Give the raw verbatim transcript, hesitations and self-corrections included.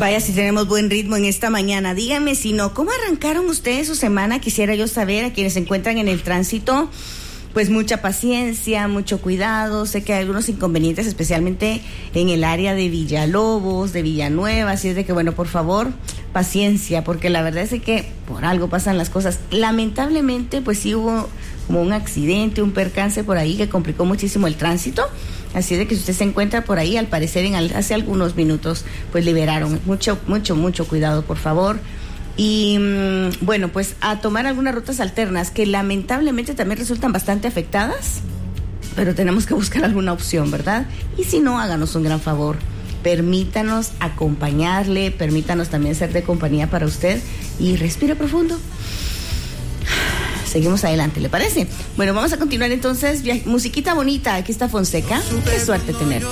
Vaya, si tenemos buen ritmo en esta mañana. Díganme si no, ¿cómo arrancaron ustedes su semana? Quisiera yo saber, a quienes se encuentran en el tránsito, pues mucha paciencia, mucho cuidado. Sé que hay algunos inconvenientes, especialmente en el área de Villalobos, de Villanueva, así es de que, bueno, por favor, paciencia, porque la verdad es que por algo pasan las cosas. Lamentablemente, pues sí hubo como un accidente, un percance por ahí que complicó muchísimo el tránsito. Así de que si usted se encuentra por ahí, al parecer en al, hace algunos minutos, pues liberaron. Mucho, mucho, mucho cuidado, por favor. Y mmm, bueno, pues a tomar algunas rutas alternas que lamentablemente también resultan bastante afectadas, pero tenemos que buscar alguna opción, ¿verdad? Y si no, háganos un gran favor. Permítanos acompañarle, permítanos también ser de compañía para usted y respire profundo. Seguimos adelante, ¿le parece? Bueno, vamos a continuar entonces. Musiquita bonita, aquí está Fonseca. Qué suerte tener.